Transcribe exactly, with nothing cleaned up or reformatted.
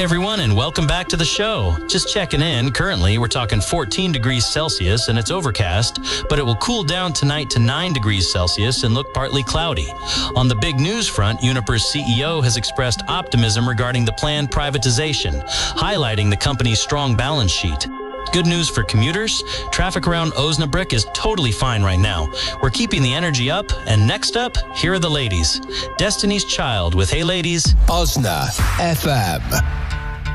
Hey everyone, and welcome back to the show. Just checking in. Currently, we're talking fourteen degrees Celsius and it's overcast, but it will cool down tonight to nine degrees Celsius and look partly cloudy. On the big news front, Uniper's C E O has expressed optimism regarding the planned privatization, highlighting the company's strong balance sheet. Good news for commuters. Traffic around Osnabrück is totally fine right now. We're keeping the energy up, and next up, here are the ladies. Destiny's Child with Hey Ladies. Osna F M.